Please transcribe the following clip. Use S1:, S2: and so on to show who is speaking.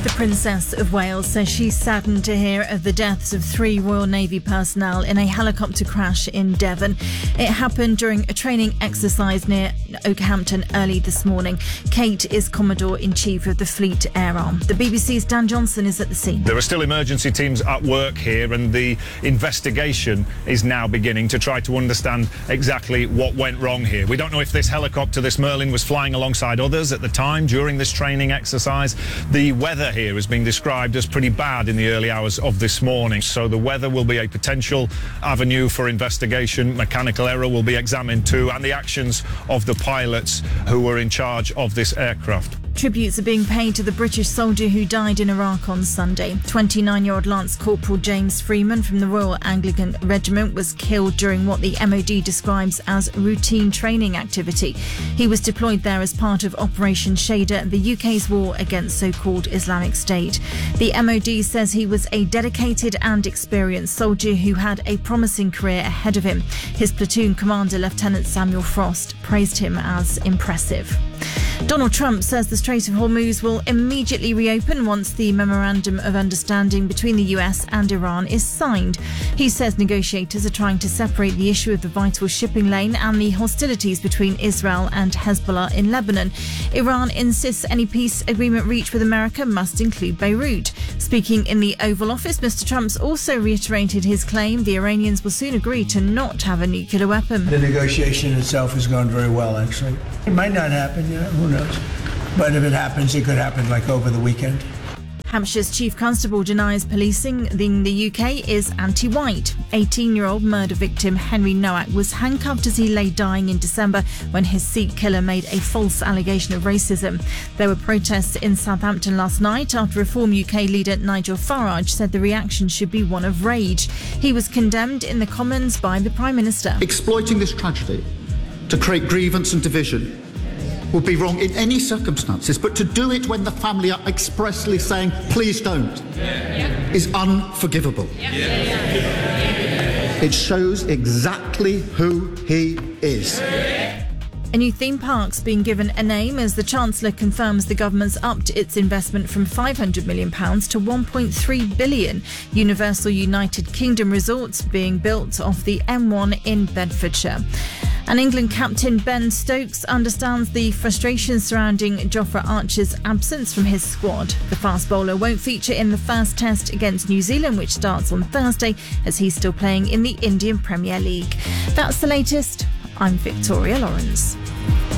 S1: The Princess of Wales says she's saddened to hear of the deaths of 3 Royal Navy personnel in a helicopter crash in Devon. It happened during a training exercise near Okehampton early this morning. Kate is Commodore-in-Chief of the Fleet Air Arm. The BBC's Dan Johnson is at the scene.
S2: There are still emergency teams at work here, and the investigation is now beginning to try to understand exactly what went wrong here. We don't know if this helicopter, this Merlin, was flying alongside others at the time during this training exercise. The weather here is being described as pretty bad in the early hours of this morning, so the weather will be a potential avenue for investigation. Mechanical error will be examined too, and the actions of the pilots who were in charge of this aircraft.
S1: Tributes are being paid to the British soldier who died in Iraq on Sunday. 29-year-old Lance Corporal James Freeman from the Royal Anglican Regiment was killed during what the MOD describes as routine training activity. He was deployed there as part of Operation Shader, the UK's war against so-called Islamic State. The MOD says he was a dedicated and experienced soldier who had a promising career ahead of him. His platoon commander, Lieutenant Samuel Frost, praised him as impressive. Donald Trump says the Strait of Hormuz will immediately reopen once the Memorandum of Understanding between the US and Iran is signed. He says negotiators are trying to separate the issue of the vital shipping lane and the hostilities between Israel and Hezbollah in Lebanon. Iran insists any peace agreement reached with America must include Beirut. Speaking in the Oval Office, Mr. Trump's also reiterated his claim the Iranians will soon agree to not have a nuclear weapon.
S3: The negotiation itself has gone very well, actually. It might not happen, who knows? But if it happens, it could happen like over the weekend.
S1: Hampshire's Chief Constable denies policing in the UK is anti-white. 18-year-old murder victim Henry Nowak was handcuffed as he lay dying in December when his Sikh killer made a false allegation of racism. There were protests in Southampton last night after Reform UK leader Nigel Farage said the reaction should be one of rage. He was condemned in the Commons by the Prime Minister.
S4: Exploiting this tragedy to create grievance and division would be wrong in any circumstances, but to do it when the family are expressly saying, please don't, is unforgivable. It shows exactly who he is.
S1: A new theme park's been given a name as the Chancellor confirms the government's upped its investment from £500 million to £1.3 billion. Universal United Kingdom Resorts being built off the M1 in Bedfordshire. And England captain Ben Stokes understands the frustration surrounding Jofra Archer's absence from his squad. The fast bowler won't feature in the first test against New Zealand, which starts on Thursday, as he's still playing in the Indian Premier League. That's the latest. I'm Victoria Lawrence.